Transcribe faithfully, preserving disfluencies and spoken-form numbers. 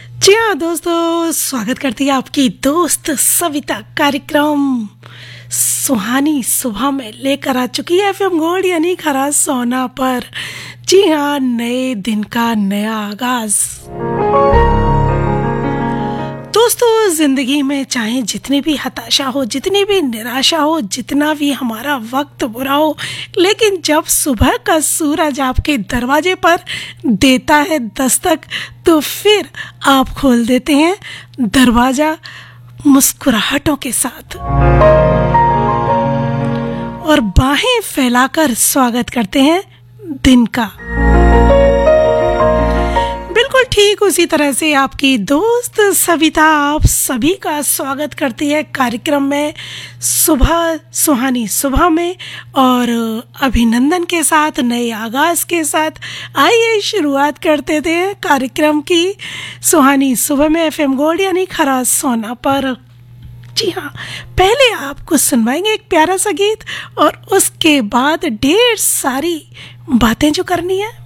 जी हाँ दोस्तों, स्वागत करती है आपकी दोस्त सविता। कार्यक्रम सुहानी सुबह में लेकर आ चुकी है एफएम गोल्ड यानी खरा सोना पर। जी हाँ, नए दिन का नया आगाज। दोस्तों, जिंदगी में चाहे जितनी भी हताशा हो, जितनी भी निराशा हो, जितना भी हमारा वक्त बुरा हो, लेकिन जब सुबह का सूरज आपके दरवाजे पर देता है दस्तक, तो फिर आप खोल देते हैं दरवाजा मुस्कुराहटों के साथ और बाहें फैलाकर स्वागत करते हैं दिन का। बिल्कुल ठीक उसी तरह से आपकी दोस्त सविता आप सभी का स्वागत करती है कार्यक्रम में सुबह सुहानी सुबह में, और अभिनंदन के साथ, नए आगाज के साथ आइए शुरुआत करते थे कार्यक्रम की सुहानी सुबह में एफएम गोल्ड यानी खरा सोना पर। जी हाँ, पहले आपको सुनवाएंगे एक प्यारा सा गीत और उसके बाद ढेर सारी बातें जो करनी है।